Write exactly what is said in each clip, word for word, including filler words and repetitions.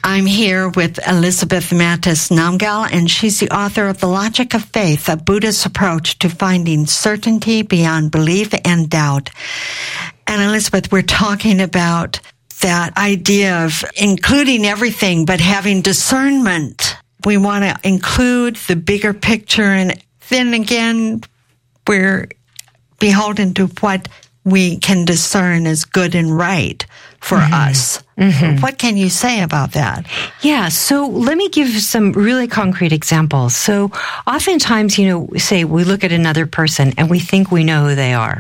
I'm here with Elizabeth Mattes Namgyal, and she's the author of The Logic of Faith, a Buddhist approach to finding certainty beyond belief and doubt. And Elizabeth, we're talking about that idea of including everything, but having discernment. We want to include the bigger picture, and then again, we're beholden to what we can discern as good and right for mm-hmm. us. Mm-hmm. What can you say about that? Yeah, so let me give some really concrete examples. So oftentimes, you know, say we look at another person and we think we know who they are.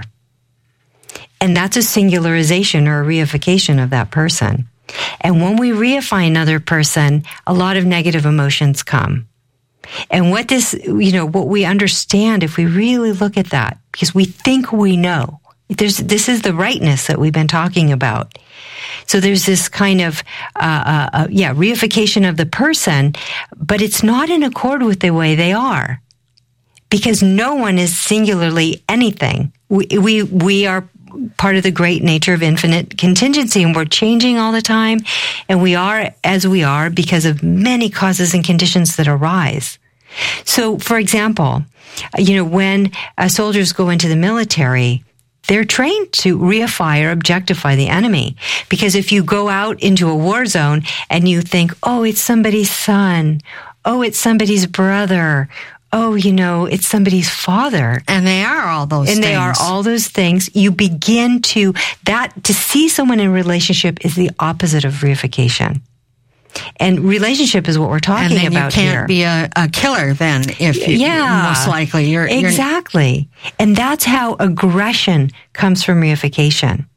And that's a singularization or a reification of that person. And when we reify another person, a lot of negative emotions come. And what this, you know, what we understand if we really look at that, because we think we know, There's, this is the rightness that we've been talking about. So there's this kind of, uh, uh, uh, yeah, reification of the person, but it's not in accord with the way they are. Because no one is singularly anything. We, we, we are part of the great nature of infinite contingency, and we're changing all the time. And we are as we are because of many causes and conditions that arise. So, for example, you know, when uh, soldiers go into the military, they're trained to reify or objectify the enemy. Because if you go out into a war zone and you think, oh, it's somebody's son, oh, it's somebody's brother, oh, you know, it's somebody's father. And they are all those and things. And they are all those things. You begin to, that, to see someone in relationship is the opposite of reification. And relationship is what we're talking and then about you can't here. be a, a killer then, if you, yeah, most likely you're exactly. You're... And that's how aggression comes from reification.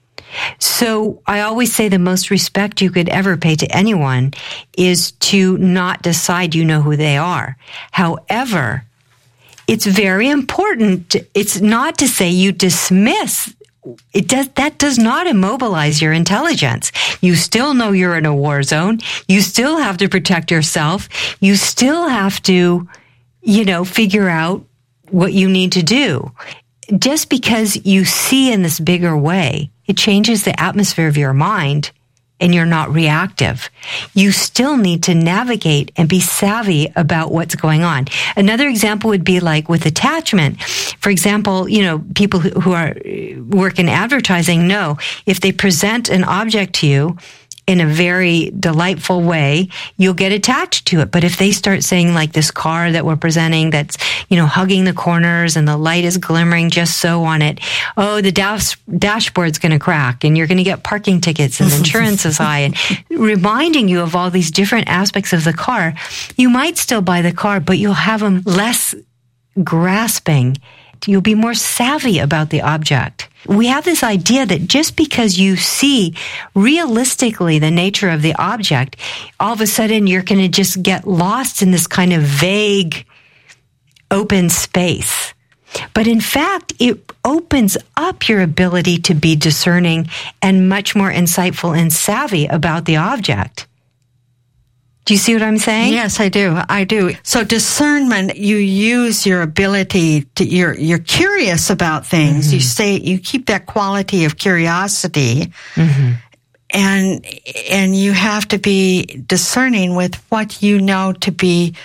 So I always say the most respect you could ever pay to anyone is to not decide you know who they are. However, it's very important. It's not to say you dismiss. It does, that does not immobilize your intelligence. You still know you're in a war zone. You still have to protect yourself. You still have to, you know, figure out what you need to do. Just because you see in this bigger way, it changes the atmosphere of your mind and you're not reactive. You still need to navigate and be savvy about what's going on. Another example would be like with attachment. For example, you know, people who are work in advertising know if they present an object to you in a very delightful way, you'll get attached to it. But if they start saying like this car that we're presenting that's, you know, hugging the corners and the light is glimmering just so on it, oh, the dash, dashboard's going to crack and you're going to get parking tickets and insurance is high, and reminding you of all these different aspects of the car, you might still buy the car, but you'll have them less grasping. You'll be more savvy about the object. We have this idea that just because you see realistically the nature of the object, all of a sudden you're going to just get lost in this kind of vague open space. But in fact, it opens up your ability to be discerning and much more insightful and savvy about the object. Do you see what I'm saying? Yes, I do. I do. So discernment, you use your ability to, you're, you're curious about things. Mm-hmm. You stay, you keep that quality of curiosity. Mm-hmm. And, and you have to be discerning with what you know to be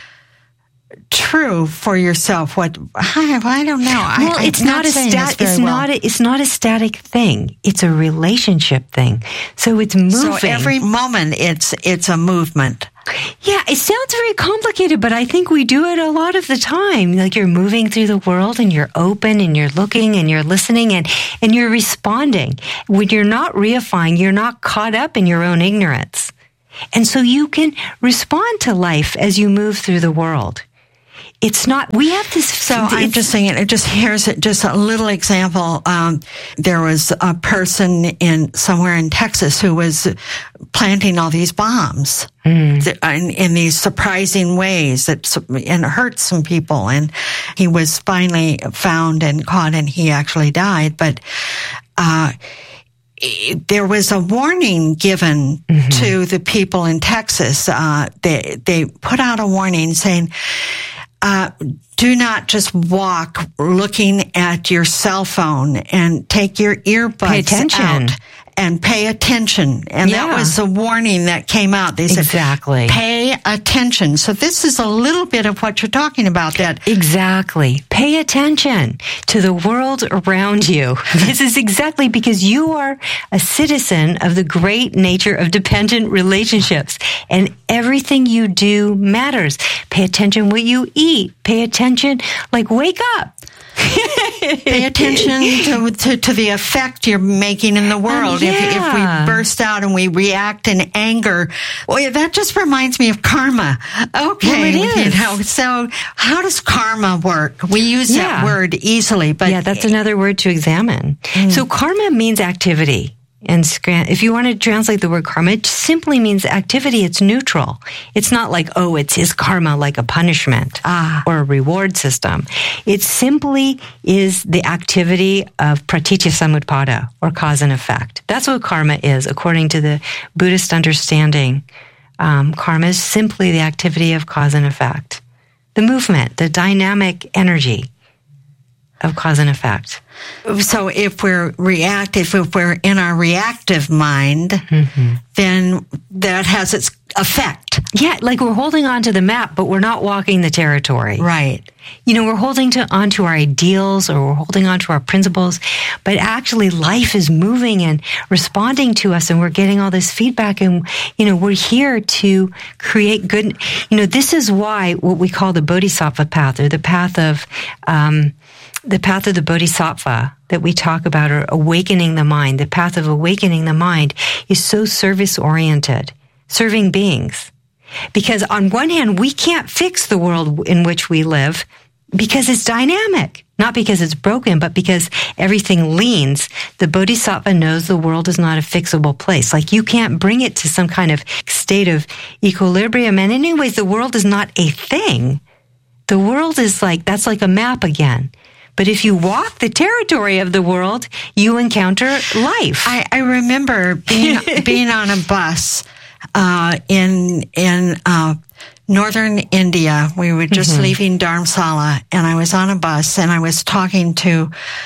true for yourself. What, I, I don't know. Well, I, it's not, not a stat, it's well. not a, it's not a static thing. It's a relationship thing. So it's moving. So every moment it's, it's a movement. Yeah, it sounds very complicated, but I think we do it a lot of the time. Like you're moving through the world and you're open and you're looking and you're listening and, and you're responding. When you're not reifying, you're not caught up in your own ignorance. And so you can respond to life as you move through the world. It's not, we have this. So I'm just saying, it just here's just a little example. Um, there was a person in somewhere in Texas who was planting all these bombs mm. in, in these surprising ways that and hurt some people. And he was finally found and caught, and he actually died. But uh, there was a warning given mm-hmm. to the people in Texas. Uh, they they put out a warning saying, Uh, do not just walk looking at your cell phone and take your earbuds Pay attention. out and pay attention. And Yeah. that was the warning that came out. They said, Exactly. pay attention. So this is a little bit of what you're talking about, that Exactly. Pay attention to the world around you. This is exactly because you are a citizen of the great nature of dependent relationships, and everything you do matters. Pay attention what you eat. Pay attention, like wake up. pay attention to, to, to the effect you're making in the world. Um, if, if yeah. we burst out and we react in anger, well, that just reminds me of karma. Okay. Well, it is. You know, so how does karma work? We use Yeah. that word easily, but Yeah, that's another word to examine. So karma means activity. And scran- if you want to translate the word karma, it simply means activity. It's neutral. It's not like, oh, it's his karma, like a punishment Ah. or a reward system. It simply is the activity of pratitya samutpada, or cause and effect. That's what karma is, according to the Buddhist understanding. Um, karma is simply the activity of cause and effect. The movement, the dynamic energy of cause and effect. So if we're reactive, if we're in our reactive mind, Mm-hmm. then that has its effect. Yeah, like we're holding on to the map, but we're not walking the territory. Right. You know, we're holding to, on to our ideals, or we're holding on to our principles, but actually life is moving and responding to us, and we're getting all this feedback, and, you know, we're here to create good. You know, this is why what we call the Bodhisattva path, or the path of, um, the path of the Bodhisattva that we talk about, or awakening the mind, the path of awakening the mind, is so service-oriented, serving beings. Because on one hand, we can't fix the world in which we live because it's dynamic, not because it's broken, but because everything leans. The Bodhisattva knows the world is not a fixable place. Like, you can't bring it to some kind of state of equilibrium. And anyways, the world is not a thing. The world is like, that's like a map again. But if you walk the territory of the world, you encounter life. I, I remember being being on a bus uh, in in uh, northern India. We were just Mm-hmm. leaving Dharamsala, and I was on a bus, and I was talking to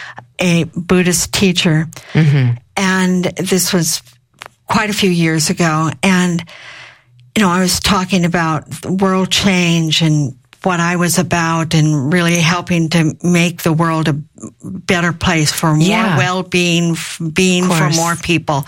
a Buddhist teacher, Mm-hmm. and this was quite a few years ago. And you know, I was talking about world change and what I was about, and really helping to make the world a better place for more Yeah. well-being, f- being for course. more people.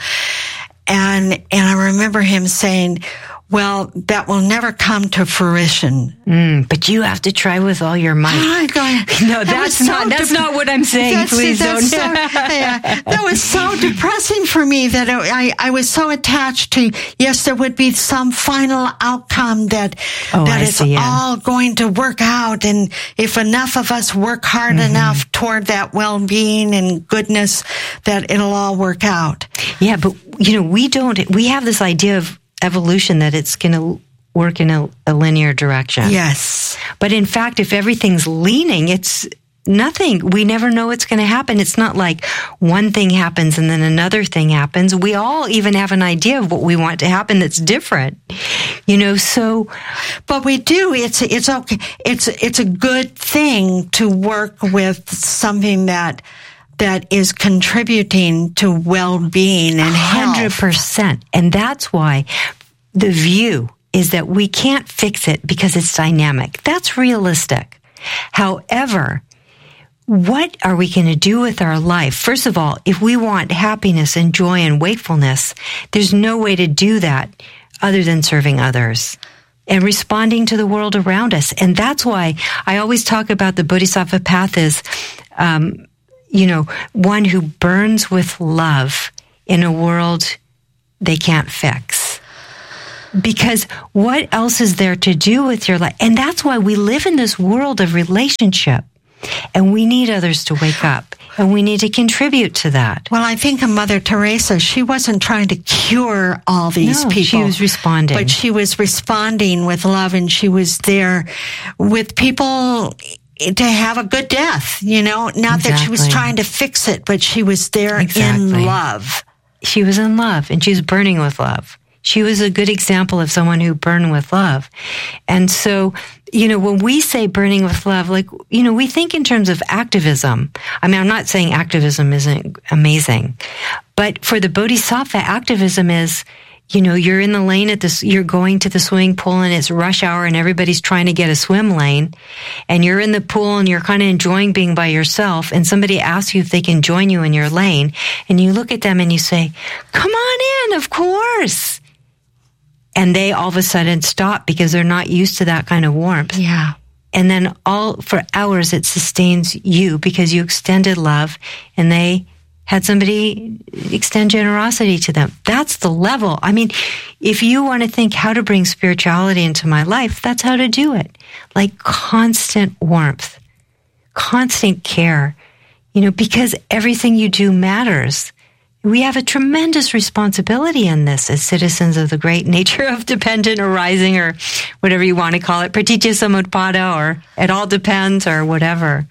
And, and I remember him saying, well, that will never come to fruition. Mm, but you have to try with all your might. I'm going, No, that that's was not. so That's dep- not what I'm saying. That's- Please that's don't. so- yeah, that was so depressing for me that I, I was so attached to, yes, there would be some final outcome that, Oh, that I it's see, yeah. all going to work out. And if enough of us work hard Mm-hmm. enough toward that well-being and goodness, that it'll all work out. Yeah, but you know, we don't. We have this idea of evolution that it's going to work in a, a linear direction. Yes. But in fact, if everything's leaning, it's nothing. We never know what's going to happen. It's not like one thing happens and then another thing happens. We all even have an idea of what we want to happen that's different. You know, so But we do. It's it's okay. It's it's a good thing to work with something that that is contributing to well-being and one hundred health. percent. And that's why the view is that we can't fix it because it's dynamic. That's realistic. However, what are we going to do with our life? First of all, if we want happiness and joy and wakefulness, there's no way to do that other than serving others and responding to the world around us. And that's why I always talk about the Bodhisattva path as, um, you know, one who burns with love in a world they can't fix. Because what else is there to do with your life? And that's why we live in this world of relationship. And we need others to wake up. And we need to contribute to that. Well, I think of Mother Teresa. She wasn't trying to cure all these No, people. she was responding. But she was responding with love, and she was there with people to have a good death, you know? Not that she was Exactly. trying to fix it, but she was there Exactly. in love. She was in love, and she was burning with love. She was a good example of someone who burned with love. And so, you know, when we say burning with love, like, you know, we think in terms of activism. I mean, I'm not saying activism isn't amazing, But for the bodhisattva, activism is, you know, you're in the lane at this, you're going to the swimming pool and it's rush hour and everybody's trying to get a swim lane, and you're in the pool and you're kind of enjoying being by yourself, and somebody asks you if they can join you in your lane, and you look at them and you say, come on in, of course. And they all of a sudden stop because they're not used to that kind of warmth. Yeah. And then all for hours it sustains you because you extended love and they had somebody extend generosity to them. That's the level. I mean, if you want to think how to bring spirituality into my life, that's how to do it. Like constant warmth, constant care, you know, because everything you do matters. We have a tremendous responsibility in this as citizens of the great nature of dependent arising, or whatever you want to call it, pratitya samutpada, or it all depends, or whatever.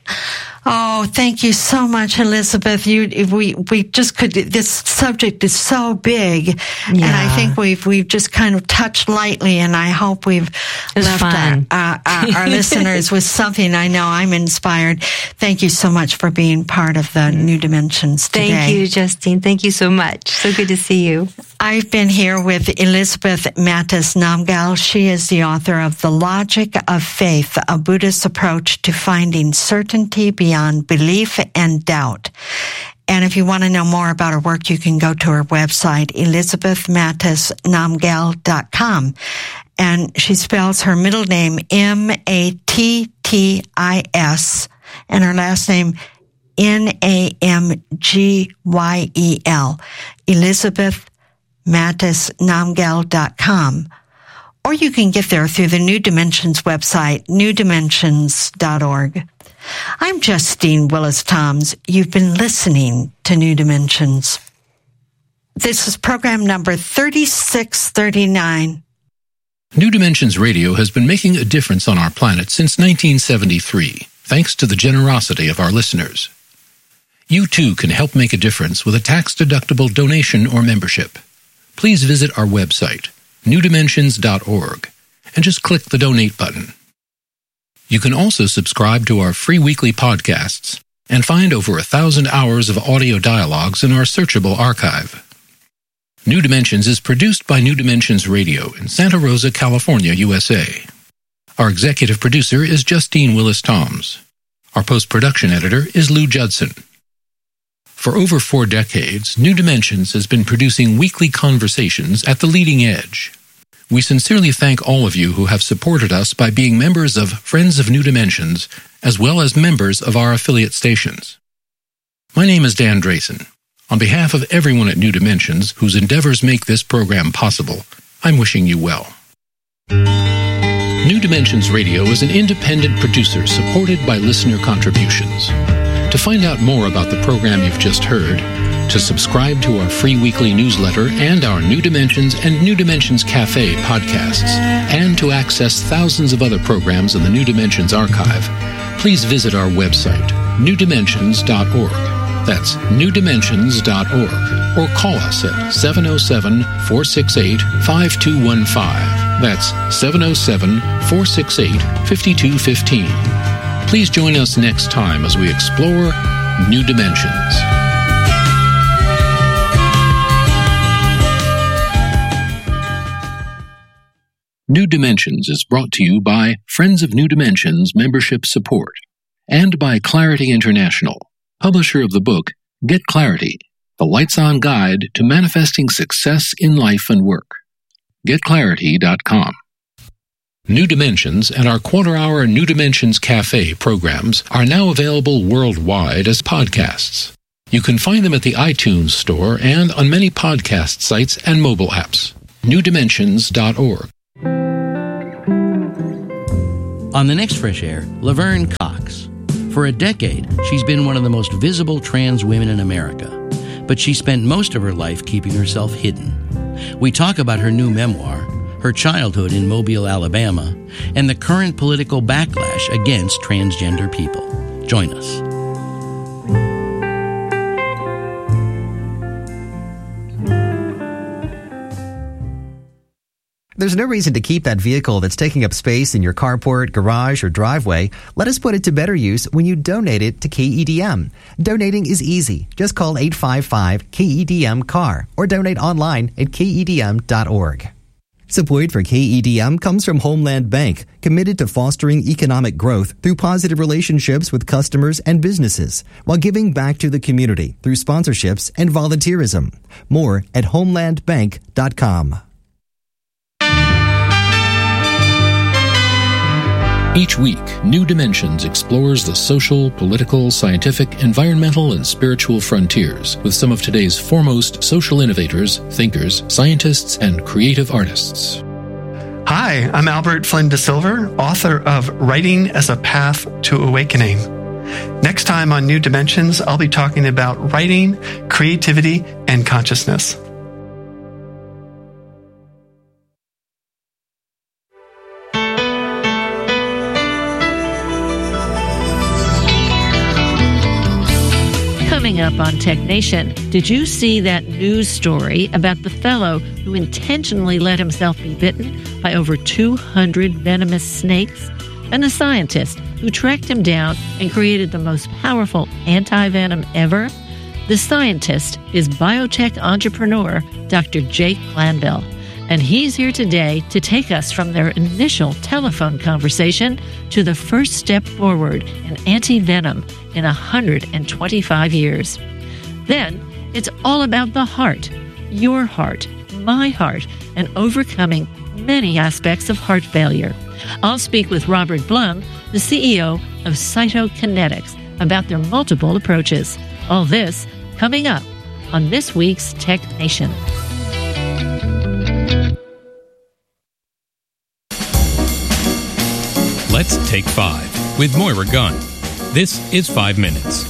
Oh, thank you so much, Elizabeth. You, we, we just could, this subject is so big. Yeah. And I think we've, we've just kind of touched lightly, and I hope we've left our, uh, our, our listeners with something. I know I'm inspired. Thank you so much for being part of the New Dimensions today. Thank you, Justine. Thank you so much. So good to see you. I've been here with Elizabeth Mattes Namgyal. She is the author of The Logic of Faith, a Buddhist approach to finding certainty beyond belief and doubt. And if you want to know more about her work, you can go to her website, elizabeth mattes namgyal dot com. And she spells her middle name M A T T I S and her last name N A M G Y E L. Elizabeth mattes namgyal dot com. Or you can get there through the New Dimensions website, new dimensions dot org. I'm Justine Willis-Toms. You've been listening to New Dimensions. This is program number thirty-six thirty-nine. New Dimensions Radio has been making a difference on our planet since nineteen seventy-three, thanks to the generosity of our listeners. You too can help make a difference with a tax-deductible donation or membership. Please visit our website, new dimensions dot org, and just click the donate button. You can also subscribe to our free weekly podcasts and find over a thousand hours of audio dialogues in our searchable archive. New Dimensions is produced by New Dimensions Radio in Santa Rosa, California, U S A. Our executive producer is Justine Willis-Toms. Our post-production editor is Lou Judson. For over four decades, New Dimensions has been producing weekly conversations at the leading edge. We sincerely thank all of you who have supported us by being members of Friends of New Dimensions, as well as members of our affiliate stations. My name is Dan Drayson. On behalf of everyone at New Dimensions, whose endeavors make this program possible, I'm wishing you well. New Dimensions Radio is an independent producer supported by listener contributions. To find out more about the program you've just heard, to subscribe to our free weekly newsletter and our New Dimensions and New Dimensions Cafe podcasts, and to access thousands of other programs in the New Dimensions archive, please visit our website, new dimensions dot org. That's new dimensions dot org. Or call us at seven oh seven, four six eight, five two one five. That's seven oh seven, four six eight, five two one five. Please join us next time as we explore New Dimensions. New Dimensions is brought to you by Friends of New Dimensions Membership Support and by Clarity International, publisher of the book Get Clarity, the Lights-On Guide to Manifesting Success in Life and Work. get clarity dot com. New Dimensions and our quarter-hour New Dimensions Cafe programs are now available worldwide as podcasts. You can find them at the iTunes Store and on many podcast sites and mobile apps. new dimensions dot org. On the next Fresh Air, Laverne Cox. For a decade, she's been one of the most visible trans women in America, but she spent most of her life keeping herself hidden. We talk about her new memoir, her childhood in Mobile, Alabama, and the current political backlash against transgender people. Join us. There's no reason to keep that vehicle that's taking up space in your carport, garage, or driveway. Let us put it to better use when you donate it to K E D M. Donating is easy. Just call eight five five K E D M C A R or donate online at K E D M dot org. Support for K E D M comes from Homeland Bank, committed to fostering economic growth through positive relationships with customers and businesses, while giving back to the community through sponsorships and volunteerism. More at homeland bank dot com. Each week, New Dimensions explores the social, political, scientific, environmental, and spiritual frontiers with some of today's foremost social innovators, thinkers, scientists, and creative artists. Hi, I'm Albert Flynn de Silver, author of Writing as a Path to Awakening. Next time on New Dimensions, I'll be talking about writing, creativity, and consciousness. Coming up on Tech Nation, did you see that news story about the fellow who intentionally let himself be bitten by over two hundred venomous snakes? And the scientist who tracked him down and created the most powerful anti-venom ever? The scientist is biotech entrepreneur Doctor Jake Glanville. And he's here today to take us from their initial telephone conversation to the first step forward in anti-venom in one hundred twenty-five years. Then, it's all about the heart, your heart, my heart, and overcoming many aspects of heart failure. I'll speak with Robert Blum, the C E O of Cytokinetics, about their multiple approaches. All this coming up on this week's Tech Nation. Let's Take Five with Moira Gunn. This is Five Minutes.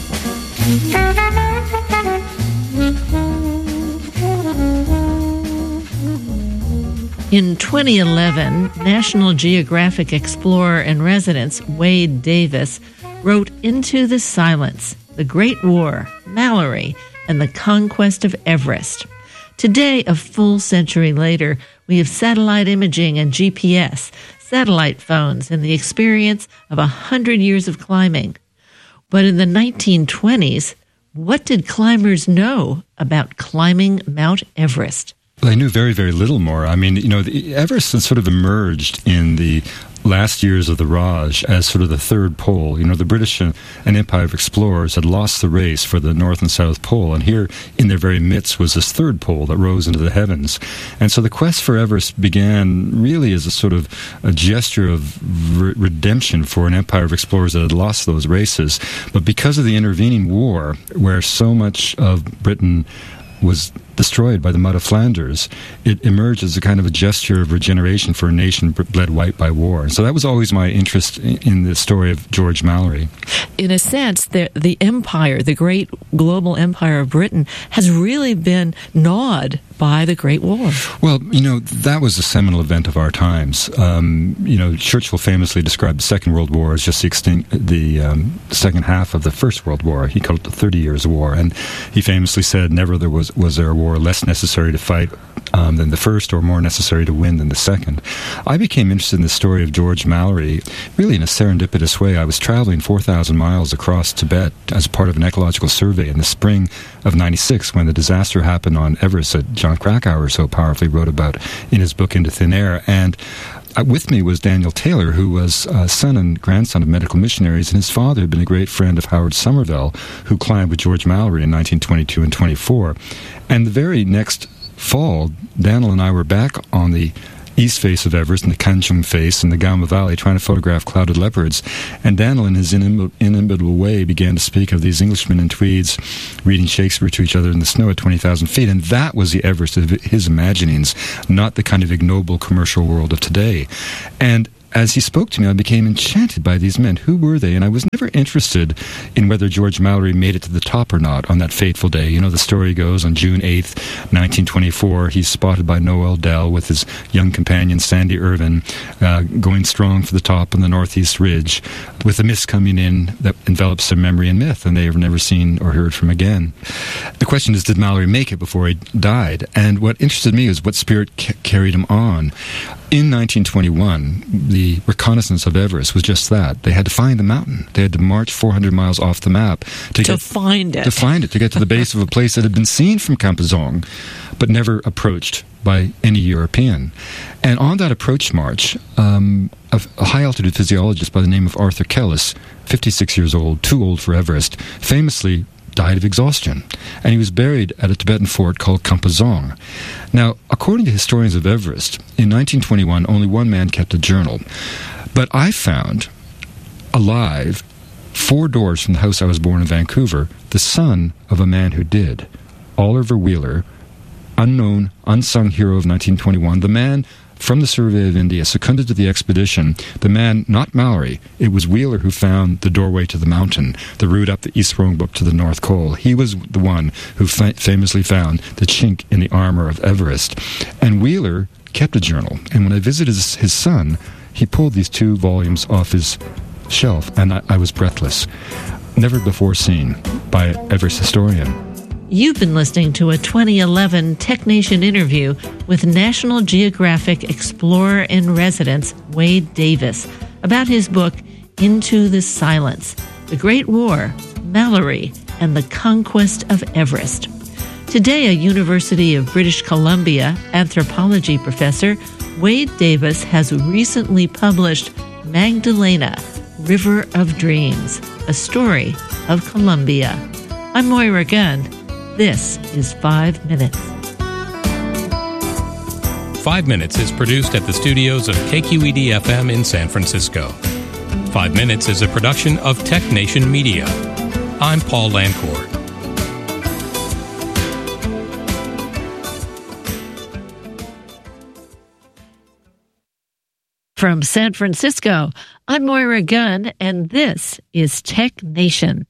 In twenty eleven, National Geographic explorer in residence Wade Davis wrote Into the Silence, The Great War, Mallory, and the Conquest of Everest. Today, a full century later, we have satellite imaging and G P S, satellite phones, and the experience of a hundred years of climbing. But in the nineteen twenties, what did climbers know about climbing Mount Everest? Well, they knew very, very little more. I mean, you know, the, Everest had sort of emerged in the last years of the Raj as sort of the third pole. You know, the British and, and Empire of explorers had lost the race for the North and South Pole, and here in their very midst was this third pole that rose into the heavens. And so the quest for Everest began really as a sort of a gesture of re- redemption for an empire of explorers that had lost those races. But because of the intervening war, where so much of Britain was destroyed by the mud of Flanders, it emerged as a kind of a gesture of regeneration for a nation bled white by war. And so that was always my interest in the story of George Mallory. In a sense, the, the empire, the great global empire of Britain, has really been gnawed by the Great War. Well, you know, that was a seminal event of our times. Um, you know, Churchill famously described the Second World War as just the, extin- the um, second half of the First World War. He called it the Thirty Years' War. And he famously said, never there was, was there a war less necessary to fight um, than the first, or more necessary to win than the second. I became interested in the story of George Mallory really in a serendipitous way. I was traveling four thousand miles across Tibet as part of an ecological survey in the spring of ninety-six when the disaster happened on Everest that John Krakauer so powerfully wrote about in his book Into Thin Air. And Uh, with me was Daniel Taylor, who was uh, son and grandson of medical missionaries, and his father had been a great friend of Howard Somerville, who climbed with George Mallory in nineteen twenty-two and twenty-four. And the very next fall, Daniel and I were back on the east face of Everest, and the Kanchung face, and the Gama Valley, trying to photograph clouded leopards. And Daniel, in his inim- inimitable way, began to speak of these Englishmen in tweeds reading Shakespeare to each other in the snow at twenty thousand feet. And that was the Everest of his imaginings, not the kind of ignoble commercial world of today. And as he spoke to me, I became enchanted by these men. Who were they? And I was never interested in whether George Mallory made it to the top or not on that fateful day. You know, the story goes on June eighth, nineteen twenty-four, he's spotted by Noel Dell with his young companion, Sandy Irvin, uh, going strong for the top on the northeast ridge, with a mist coming in that envelops their memory and myth, and they have never seen or heard from again. The question is, did Mallory make it before he died? And what interested me is what spirit ca- carried him on. in nineteen twenty-one, the reconnaissance of Everest was just that. They had to find the mountain. They had to march four hundred miles off the map to, to get, find it. To find it, to get to the base of a place that had been seen from Kampazong, but never approached by any European. And on that approach march, um, a, a high-altitude physiologist by the name of Arthur Kellis, fifty-six years old, too old for Everest, famously died of exhaustion, and he was buried at a Tibetan fort called Kampazong. Now, according to historians of Everest, in nineteen twenty-one, only one man kept a journal. But I found, alive, four doors from the house I was born in Vancouver, the son of a man who did, Oliver Wheeler, unknown, unsung hero of nineteen twenty-one, the man from the Survey of India, seconded to the expedition, the man, not Mallory, it was Wheeler who found the doorway to the mountain, the route up the East Rongbuk to the North Col. He was the one who fa- famously found the chink in the armor of Everest. And Wheeler kept a journal, and when I visited his, his son, he pulled these two volumes off his shelf, and I, I was breathless. Never before seen by an Everest historian. You've been listening to a twenty eleven TechNation interview with National Geographic Explorer-in-Residence Wade Davis about his book, Into the Silence, The Great War, Mallory, and the Conquest of Everest. Today, a University of British Columbia anthropology professor, Wade Davis has recently published Magdalena, River of Dreams, a story of Columbia. I'm Moira Gunn. This is Five Minutes. Five Minutes is produced at the studios of K Q E D F M in San Francisco. Five Minutes is a production of TechNation Media. I'm Paul Lancourt. From San Francisco, I'm Moira Gunn, and this is TechNation.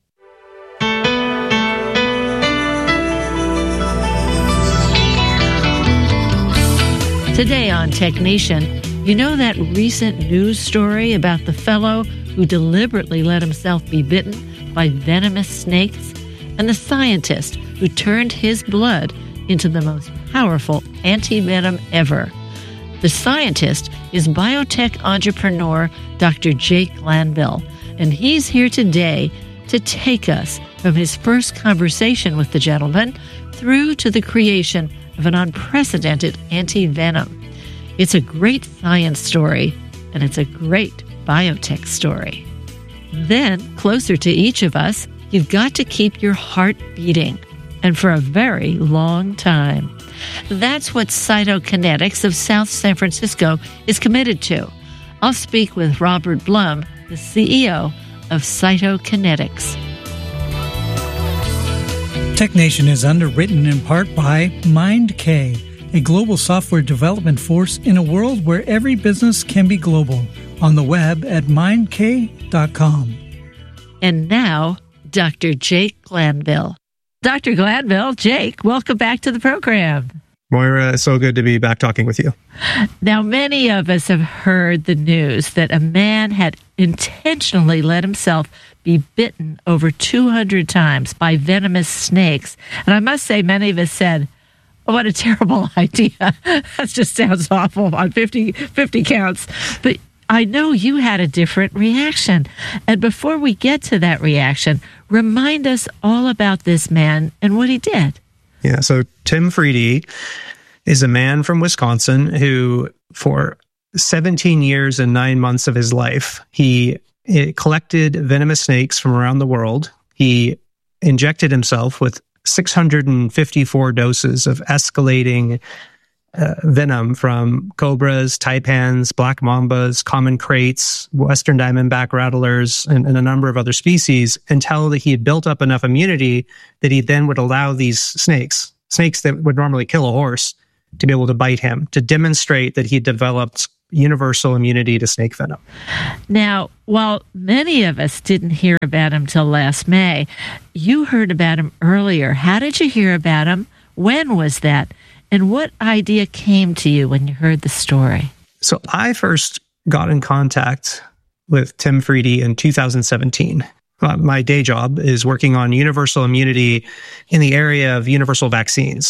Today on TechNation, you know that recent news story about the fellow who deliberately let himself be bitten by venomous snakes, and the scientist who turned his blood into the most powerful anti-venom ever. The scientist is biotech entrepreneur Doctor Jake Glanville, and he's here today to take us from his first conversation with the gentleman through to the creation of an unprecedented anti-venom. It's a great science story, and it's a great biotech story. Then, closer to each of us, you've got to keep your heart beating, and for a very long time. That's what Cytokinetics of South San Francisco is committed to. I'll speak with Robert Blum, the C E O of Cytokinetics. TechNation is underwritten in part by MindK, a global software development force in a world where every business can be global. On the web at mind k dot com. And now, Doctor Jake Glanville. Doctor Glanville, Jake, welcome back to the program. Moira, it's so good to be back talking with you. Now, many of us have heard the news that a man had intentionally let himself be bitten over two hundred times by venomous snakes. And I must say, many of us said, oh, what a terrible idea. That just sounds awful on fifty, fifty counts. But I know you had a different reaction. And before we get to that reaction, remind us all about this man and what he did. Yeah, so Tim Friede is a man from Wisconsin who, for seventeen years and nine months of his life, he collected venomous snakes from around the world. He injected himself with six hundred fifty-four doses of escalating uh, venom from cobras, taipans, black mambas, common kraits, western diamondback rattlers, and, and a number of other species, until he had built up enough immunity that he then would allow these snakes, snakes that would normally kill a horse, to be able to bite him, to demonstrate that he developed universal immunity to snake venom. Now, while many of us didn't hear about him till last May, you heard about him earlier. How did you hear about him? When was that? And what idea came to you when you heard the story? So I first got in contact with Tim Friede in two thousand seventeen. Uh, my day job is working on universal immunity in the area of universal vaccines.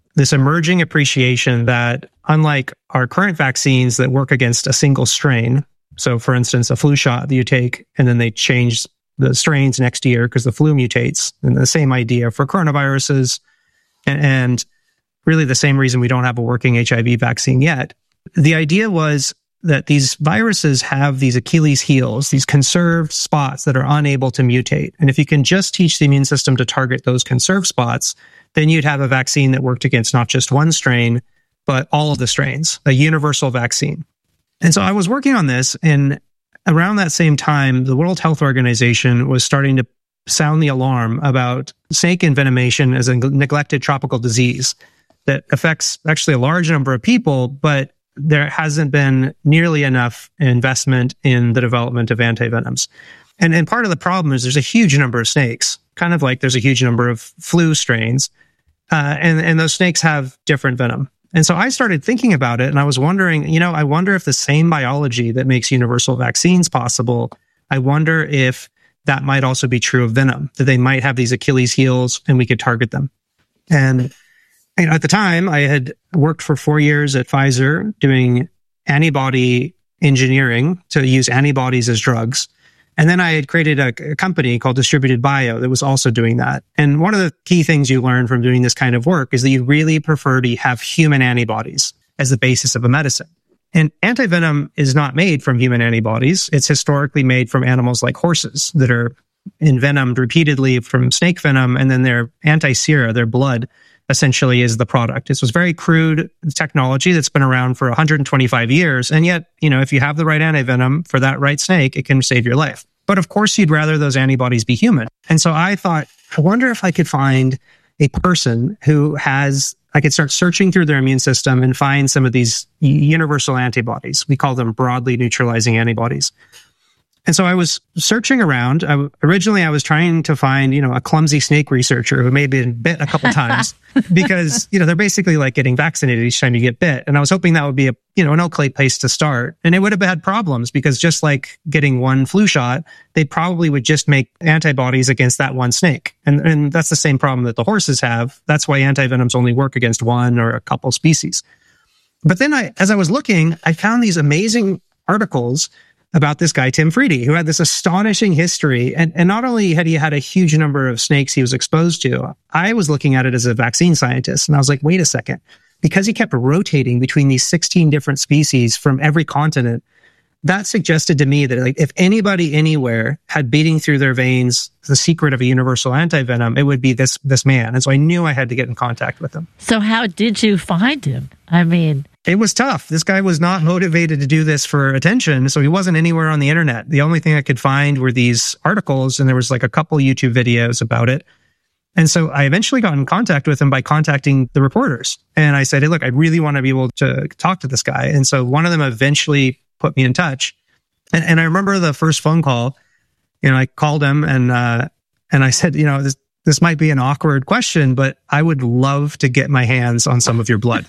this emerging appreciation that unlike our current vaccines that work against a single strain, so for instance, a flu shot that you take and then they change the strains next year because the flu mutates, and the same idea for coronaviruses, and, and really the same reason we don't have a working H I V vaccine yet. The idea was that these viruses have these Achilles heels, these conserved spots that are unable to mutate. And if you can just teach the immune system to target those conserved spots, then you'd have a vaccine that worked against not just one strain, but all of the strains, a universal vaccine. And so I was working on this, and around that same time, the World Health Organization was starting to sound the alarm about snake envenomation as a neglected tropical disease that affects actually a large number of people, but there hasn't been nearly enough investment in the development of antivenoms. And, and part of the problem is there's a huge number of snakes, kind of like there's a huge number of flu strains, uh, and, and those snakes have different venom. And so I started thinking about it, and I was wondering, you know, I wonder if the same biology that makes universal vaccines possible, I wonder if that might also be true of venom, that they might have these Achilles heels and we could target them. And you know, at the time, I had worked for four years at Pfizer doing antibody engineering to use antibodies as drugs. And then I had created a, a company called Distributed Bio that was also doing that. And one of the key things you learn from doing this kind of work is that you really prefer to have human antibodies as the basis of a medicine. And antivenom is not made from human antibodies. It's historically made from animals like horses that are envenomed repeatedly from snake venom, and then their anti-sera, their blood, essentially is the product. This was very crude technology that's been around for one hundred twenty-five years. And yet, you know, if you have the right antivenom for that right snake, it can save your life. But of course, you'd rather those antibodies be human. And so I thought, I wonder if I could find a person who has, I could start searching through their immune system and find some of these universal antibodies. We call them broadly neutralizing antibodies. And so I was searching around. I, originally, I was trying to find, you know, a clumsy snake researcher who may have been bit a couple times because, you know, they're basically like getting vaccinated each time you get bit. And I was hoping that would be a, you know, an okay place to start. And it would have had problems because just like getting one flu shot, they probably would just make antibodies against that one snake. And, and that's the same problem that the horses have. That's why antivenoms only work against one or a couple species. But then I, as I was looking, I found these amazing articles about this guy, Tim Friede, who had this astonishing history. And, and not only had he had a huge number of snakes he was exposed to, I was looking at it as a vaccine scientist. And I was like, wait a second. Because he kept rotating between these sixteen different species from every continent, that suggested to me that like if anybody anywhere had beating through their veins the secret of a universal antivenom, it would be this this man. And so I knew I had to get in contact with him. So how did you find him? I mean... It was tough. This guy was not motivated to do this for attention, so he wasn't anywhere on the internet. The only thing I could find were these articles, and there was like a couple YouTube videos about it. And so I eventually got in contact with him by contacting the reporters. And I said, hey, look, I really want to be able to talk to this guy. And so one of them eventually put me in touch. And, and I remember the first phone call, you know, I called him and, uh, and I said, you know, this, this might be an awkward question, but I would love to get my hands on some of your blood.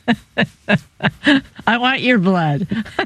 I want your blood.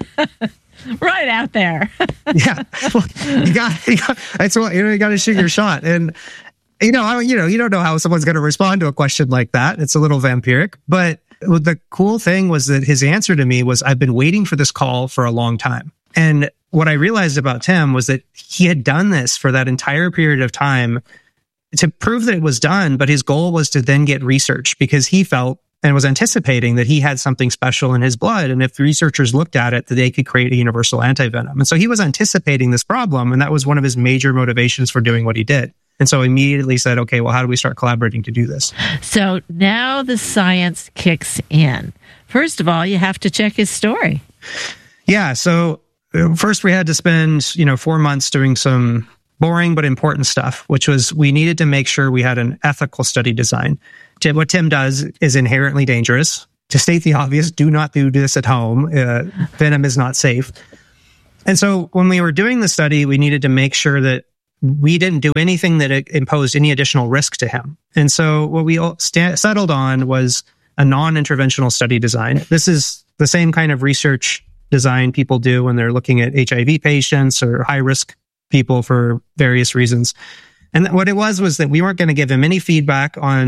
Right out there. Yeah. Well, you got, you got, that's what, you know, you got to shoot your shot. And, you know, I, you know, you don't know how someone's going to respond to a question like that. It's a little vampiric, but the cool thing was that his answer to me was, I've been waiting for this call for a long time. And what I realized about Tim was that he had done this for that entire period of time to prove that it was done, but his goal was to then get research because he felt and was anticipating that he had something special in his blood. And if the researchers looked at it, that they could create a universal antivenom. And so he was anticipating this problem. And that was one of his major motivations for doing what he did. And so immediately said, okay, well, how do we start collaborating to do this? So now the science kicks in. First of all, you have to check his story. Yeah. So first we had to spend, you know, four months doing some boring but important stuff, which was we needed to make sure we had an ethical study design. What Tim does is inherently dangerous. To state the obvious, do not do this at home. Uh, venom is not safe. And so when we were doing the study, we needed to make sure that we didn't do anything that imposed any additional risk to him. And so what we st- settled on was a non-interventional study design. This is the same kind of research design people do when they're looking at H I V patients or high-risk people for various reasons. And what it was was that we weren't going to give him any feedback on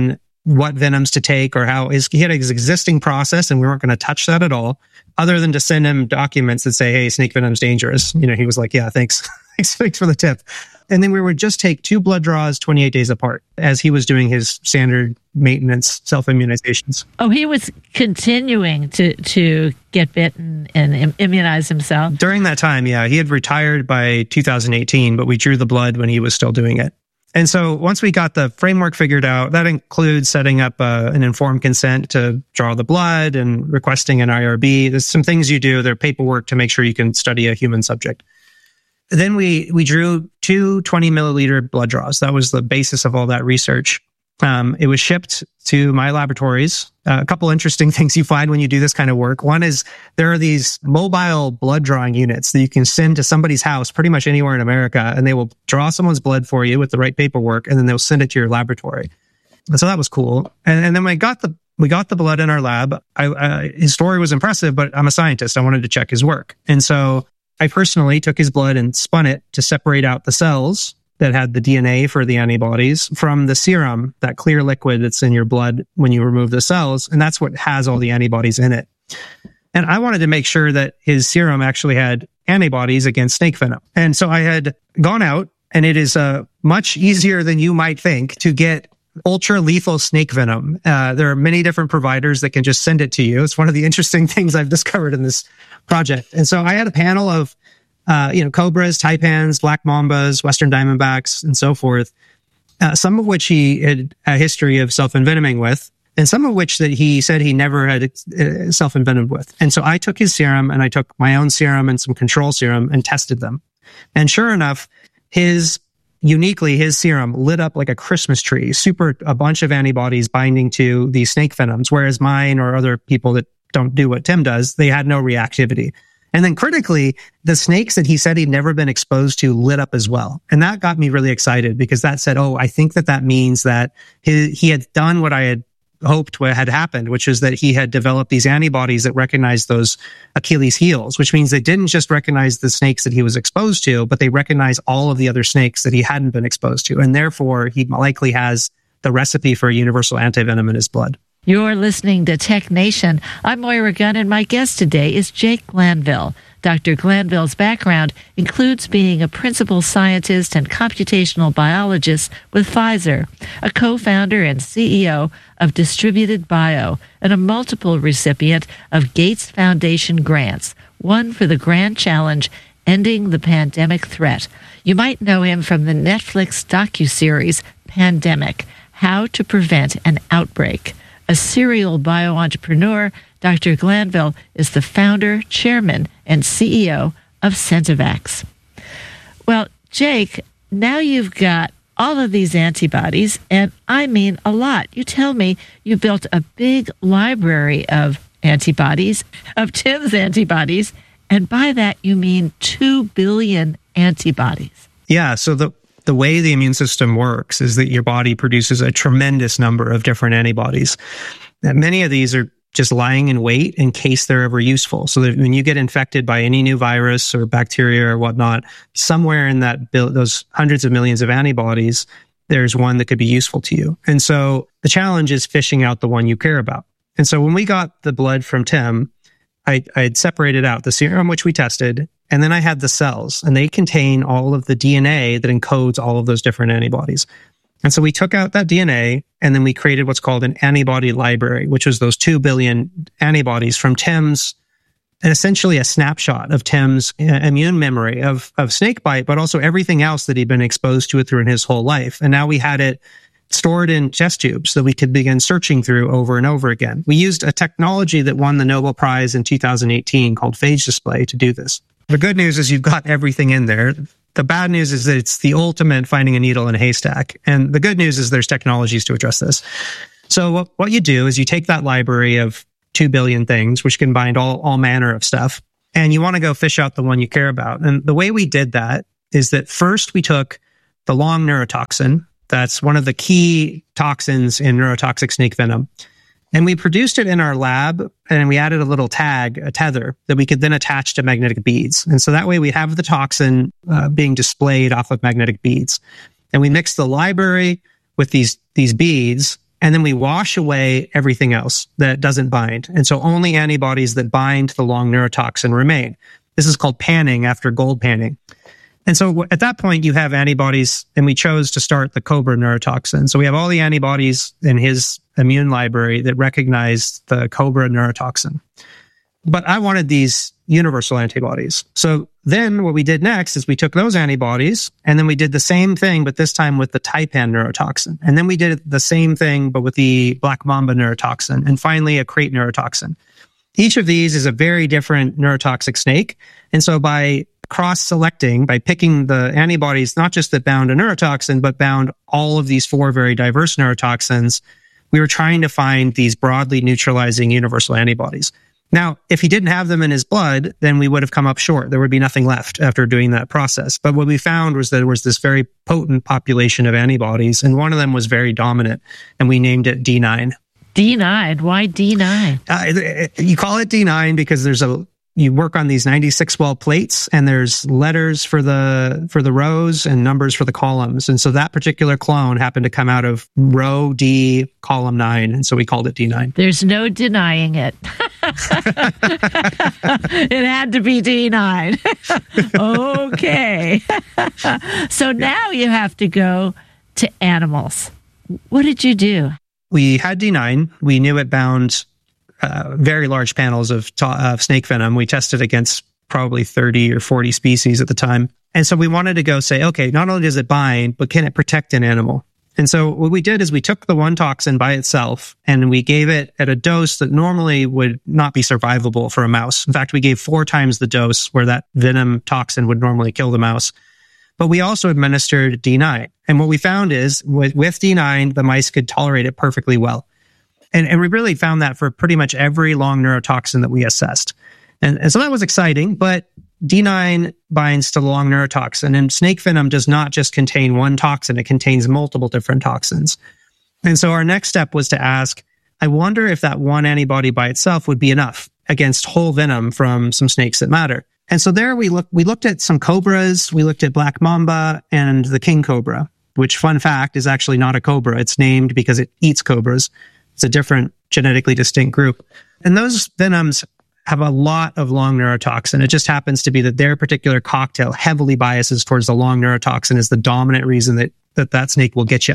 what venoms to take or how his, he had his existing process, and we weren't going to touch that at all, other than to send him documents that say, hey, snake venom's dangerous. You know, he was like, yeah, thanks. thanks, thanks for the tip. And then we would just take two blood draws twenty-eight days apart as he was doing his standard maintenance self-immunizations. Oh, he was continuing to, to get bitten and im- immunize himself? During that time, yeah. He had retired by two thousand eighteen, but we drew the blood when he was still doing it. And so once we got the framework figured out, that includes setting up uh, an informed consent to draw the blood and requesting an I R B. There's some things you do. There's paperwork to make sure you can study a human subject. Then we we drew two twenty milliliter blood draws. That was the basis of all that research. Um, it was shipped to my laboratories. Uh, a couple interesting things you find when you do this kind of work. One is there are these mobile blood drawing units that you can send to somebody's house pretty much anywhere in America, and they will draw someone's blood for you with the right paperwork, and then they'll send it to your laboratory. And so that was cool. And, and then we got the we got the blood in our lab. I, uh, his story was impressive, but I'm a scientist. I wanted to check his work. And so I personally took his blood and spun it to separate out the cells that had the D N A for the antibodies from the serum, that clear liquid that's in your blood when you remove the cells. And that's what has all the antibodies in it. And I wanted to make sure that his serum actually had antibodies against snake venom. And so I had gone out, and it is uh, much easier than you might think to get ultra lethal snake venom. Uh, there are many different providers that can just send it to you. It's one of the interesting things I've discovered in this project. And so I had a panel of, uh, you know, cobras, taipans, black mambas, western diamondbacks, and so forth, uh, some of which he had a history of self-envenoming with, and some of which that he said he never had uh, self-envenomed with. And so I took his serum, and I took my own serum and some control serum and tested them. And sure enough, his uniquely, his serum lit up like a Christmas tree, super, a bunch of antibodies binding to these snake venoms, whereas mine or other people that don't do what Tim does, they had no reactivity. And then critically, the snakes that he said he'd never been exposed to lit up as well. And that got me really excited, because that said, oh, I think that that means that he, he had done what I had hoped had happened, which is that he had developed these antibodies that recognized those Achilles heels, which means they didn't just recognize the snakes that he was exposed to, but they recognize all of the other snakes that he hadn't been exposed to. And therefore, he likely has the recipe for a universal antivenom in his blood. You're listening to Tech Nation. I'm Moira Gunn, and my guest today is Jake Glanville. Doctor Glanville's background includes being a principal scientist and computational biologist with Pfizer, a co-founder and C E O of Distributed Bio, and a multiple recipient of Gates Foundation grants, one for the Grand Challenge, Ending the Pandemic Threat. You might know him from the Netflix docuseries Pandemic, How to Prevent an Outbreak. A serial bio-entrepreneur, Doctor Glanville is the founder, chairman, and C E O of Centevax. Well, Jake, now you've got all of these antibodies, and I mean a lot. You tell me you built a big library of antibodies, of Tim's antibodies, and by that you mean two billion antibodies. Yeah, so the The way the immune system works is that your body produces a tremendous number of different antibodies. And many of these are just lying in wait in case they're ever useful. So that when you get infected by any new virus or bacteria or whatnot, somewhere in that those hundreds of millions of antibodies, there's one that could be useful to you. And so the challenge is fishing out the one you care about. And so when we got the blood from Tim, I, I had separated out the serum, which we tested, and then I had the cells, and they contain all of the D N A that encodes all of those different antibodies. And so we took out that D N A, and then we created what's called an antibody library, which was those two billion antibodies from Tim's, and essentially a snapshot of Tim's immune memory of, of snakebite, but also everything else that he'd been exposed to it through in his whole life. And now we had it stored in test tubes that we could begin searching through over and over again. We used a technology that won the Nobel Prize in two thousand eighteen called phage display to do this. The good news is you've got everything in there. The bad news is that it's the ultimate finding a needle in a haystack. And the good news is there's technologies to address this. So what, what you do is you take that library of two billion things, which can bind all, all manner of stuff, and you want to go fish out the one you care about. And the way we did that is that first we took the long neurotoxin. That's one of the key toxins in neurotoxic snake venom. And we produced it in our lab, and we added a little tag, a tether, that we could then attach to magnetic beads. And so that way we have the toxin uh, being displayed off of magnetic beads. And we mixed the library with these, these beads, and then we wash away everything else that doesn't bind. And so only antibodies that bind the long neurotoxin remain. This is called panning after gold panning. And so at that point, you have antibodies, and we chose to start the Cobra neurotoxin. So we have all the antibodies in his immune library that recognize the Cobra neurotoxin. But I wanted these universal antibodies. So then what we did next is we took those antibodies, and then we did the same thing, but this time with the Taipan neurotoxin. And then we did the same thing, but with the Black Mamba neurotoxin, and finally a Crate neurotoxin. Each of these is a very different neurotoxic snake. And so by cross-selecting, by picking the antibodies, not just that bound a neurotoxin, but bound all of these four very diverse neurotoxins, we were trying to find these broadly neutralizing universal antibodies. Now, if he didn't have them in his blood, then we would have come up short. There would be nothing left after doing that process. But what we found was that there was this very potent population of antibodies, and one of them was very dominant, and we named it D nine. D nine? Why D nine? Uh, you call it D nine because there's a you work on these ninety-six well plates, and there's letters for the for the rows and numbers for the columns. And so that particular clone happened to come out of row D, column nine, and so we called it D nine. There's no denying it. It had to be D nine. Okay. So now you have to go to animals. What did you do? We had D nine. We knew it bound Uh, very large panels of, ta- of snake venom. We tested against probably thirty or forty species at the time. And so we wanted to go say, okay, not only does it bind, but can it protect an animal? And so what we did is we took the one toxin by itself and we gave it at a dose that normally would not be survivable for a mouse. In fact, we gave four times the dose where that venom toxin would normally kill the mouse. But we also administered D nine. And what we found is with, with D nine, the mice could tolerate it perfectly well. And, and we really found that for pretty much every long neurotoxin that we assessed. And, and so that was exciting, but D nine binds to the long neurotoxin, and snake venom does not just contain one toxin, it contains multiple different toxins. And so our next step was to ask, I wonder if that one antibody by itself would be enough against whole venom from some snakes that matter. And so there we looked, we looked at some cobras, we looked at Black Mamba and the king cobra, which, fun fact, is actually not a cobra. It's named because it eats cobras. It's a different genetically distinct group. And those venoms have a lot of long neurotoxin. It just happens to be that their particular cocktail heavily biases towards the long neurotoxin is the dominant reason that that, that snake will get you.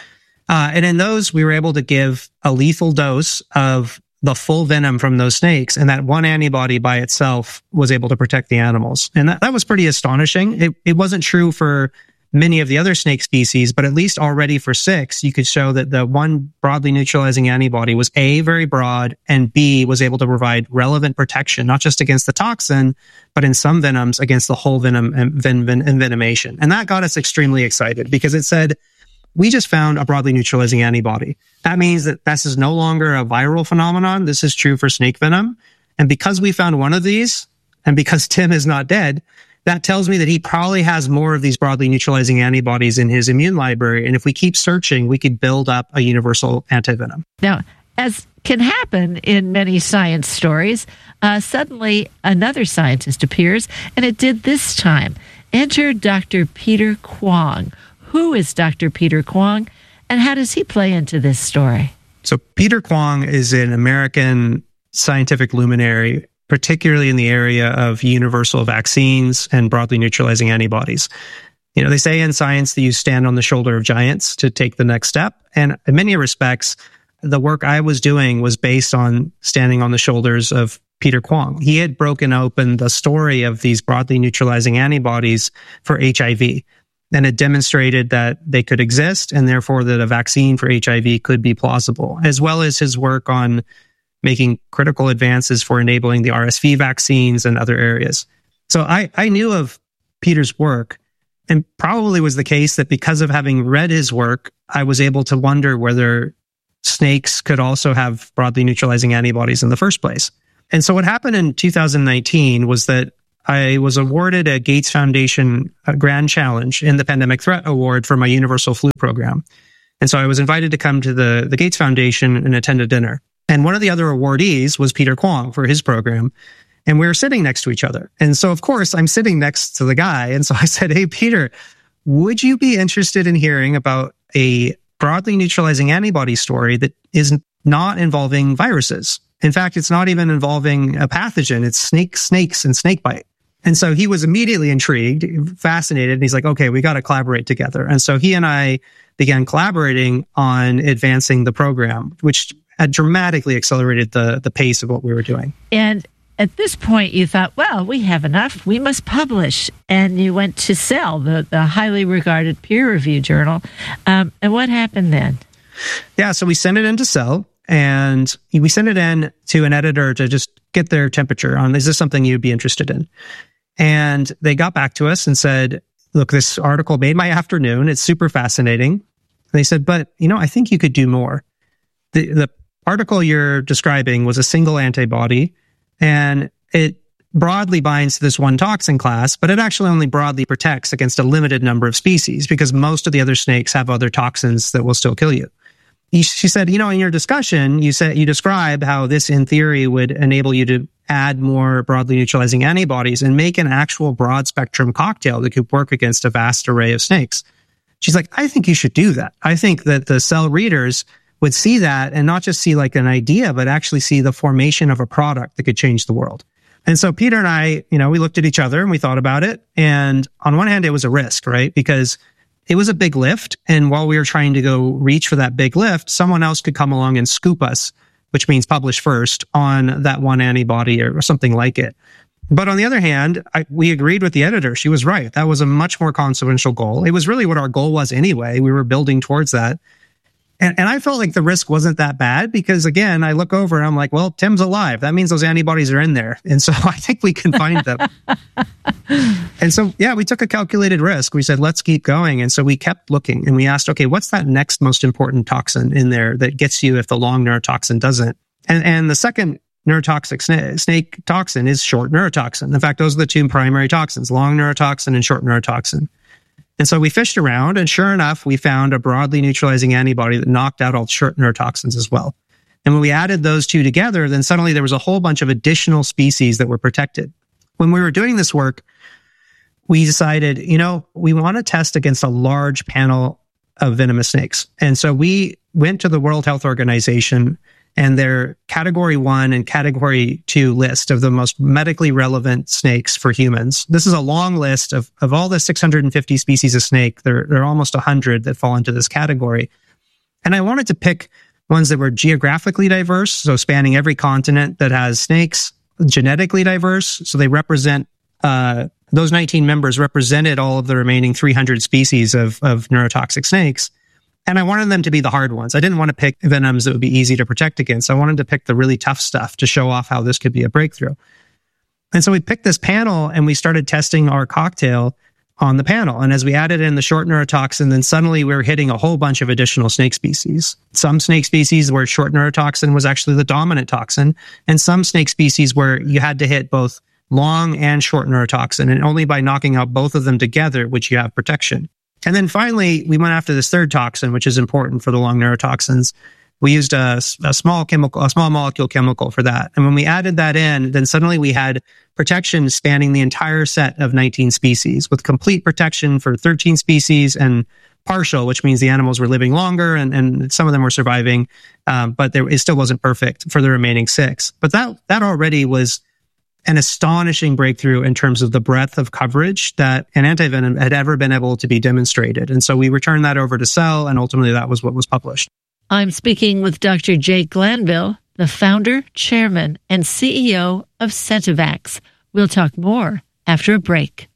Uh, and in those, we were able to give a lethal dose of the full venom from those snakes, and that one antibody by itself was able to protect the animals. And that, that was pretty astonishing. It, it wasn't true for many of the other snake species, but at least already for six, you could show that the one broadly neutralizing antibody was A, very broad, and B, was able to provide relevant protection, not just against the toxin, but in some venoms against the whole venom and ven- ven- envenomation. And that got us extremely excited because it said, we just found a broadly neutralizing antibody. That means that this is no longer a viral phenomenon. This is true for snake venom. And because we found one of these, and because Tim is not dead, that tells me that he probably has more of these broadly neutralizing antibodies in his immune library. And if we keep searching, we could build up a universal antivenom. Now, as can happen in many science stories, uh, suddenly another scientist appears, and it did this time. Enter Doctor Peter Kwong. Who is Doctor Peter Kwong, and how does he play into this story? So Peter Kwong is an American scientific luminary, particularly in the area of universal vaccines and broadly neutralizing antibodies. You know, they say in science that you stand on the shoulder of giants to take the next step. And in many respects, the work I was doing was based on standing on the shoulders of Peter Kwong. He had broken open the story of these broadly neutralizing antibodies for H I V and had demonstrated that they could exist and therefore that a vaccine for H I V could be plausible, as well as his work on making critical advances for enabling the R S V vaccines and other areas. So I, I knew of Peter's work, and probably was the case that because of having read his work, I was able to wonder whether snakes could also have broadly neutralizing antibodies in the first place. And so what happened in two thousand nineteen was that I was awarded a Gates Foundation a Grand Challenge in the Pandemic Threat Award for my universal flu program. And so I was invited to come to the, the Gates Foundation and attend a dinner. And one of the other awardees was Peter Kwong for his program. And we were sitting next to each other. And so, of course, I'm sitting next to the guy. And so I said, hey, Peter, would you be interested in hearing about a broadly neutralizing antibody story that is not involving viruses. In fact, it's not even involving a pathogen. It's snake, snakes and snakebite. And so he was immediately intrigued, fascinated, and he's like, okay, we got to collaborate together. And so he and I began collaborating on advancing the program, which had dramatically accelerated the, the pace of what we were doing. And at this point, you thought, well, we have enough. We must publish. And you went to Cell, the, the highly regarded peer-reviewed journal. Um, and what happened then? Yeah, so we sent it into Cell, and we sent it in to an editor to just get their temperature on, is this something you'd be interested in? And they got back to us and said, look, this article made my afternoon. It's super fascinating. And they said, but, you know, I think you could do more. The, the article you're describing was a single antibody, and it broadly binds to this one toxin class, but it actually only broadly protects against a limited number of species because most of the other snakes have other toxins that will still kill you. She said, you know, in your discussion, you said you describe how this, in theory, would enable you to add more broadly neutralizing antibodies and make an actual broad spectrum cocktail that could work against a vast array of snakes. She's like, I think you should do that. I think that the Cell readers would see that and not just see like an idea, but actually see the formation of a product that could change the world. And so Peter and I, you know, we looked at each other and we thought about it. And on one hand, it was a risk, right? Because it was a big lift. And while we were trying to go reach for that big lift, someone else could come along and scoop us, which means publish first on that one antibody or something like it. But on the other hand, I, we agreed with the editor. She was right. That was a much more consequential goal. It was really what our goal was anyway. We were building towards that. And, and I felt like the risk wasn't that bad because, again, I look over and I'm like, well, Tim's alive. That means those antibodies are in there. And so I think we can find them. And so, yeah, we took a calculated risk. We said, let's keep going. And so we kept looking and we asked, okay, what's that next most important toxin in there that gets you if the long neurotoxin doesn't? And, and the second neurotoxic snake, snake toxin is short neurotoxin. In fact, those are the two primary toxins, long neurotoxin and short neurotoxin. And so we fished around, and sure enough, we found a broadly neutralizing antibody that knocked out all short neurotoxins as well. And when we added those two together, then suddenly there was a whole bunch of additional species that were protected. When we were doing this work, we decided, you know, we want to test against a large panel of venomous snakes. And so we went to the World Health Organization and their category one and category two list of the most medically relevant snakes for humans. This is a long list of, of all the six hundred fifty species of snake. There, there are almost one hundred that fall into this category. And I wanted to pick ones that were geographically diverse, so spanning every continent that has snakes, genetically diverse, so they represent, uh, those nineteen members represented all of the remaining three hundred species of, of neurotoxic snakes. And I wanted them to be the hard ones. I didn't want to pick venoms that would be easy to protect against. I wanted to pick the really tough stuff to show off how this could be a breakthrough. And so we picked this panel and we started testing our cocktail on the panel. And as we added in the short neurotoxin, then suddenly we were hitting a whole bunch of additional snake species. Some snake species where short neurotoxin was actually the dominant toxin, and some snake species where you had to hit both long and short neurotoxin, and only by knocking out both of them together would you have protection. And then finally, we went after this third toxin, which is important for the long neurotoxins. We used a, a small chemical, a small molecule chemical for that. And when we added that in, then suddenly we had protection spanning the entire set of nineteen species, with complete protection for thirteen species and partial, which means the animals were living longer and, and some of them were surviving, um, but there, it still wasn't perfect for the remaining six. But that that already was an astonishing breakthrough in terms of the breadth of coverage that an antivenom had ever been able to be demonstrated. And so we returned that over to Cell, and ultimately that was what was published. I'm speaking with Doctor Jake Glanville, the founder, chairman, and C E O of Sentivax. We'll talk more after a break.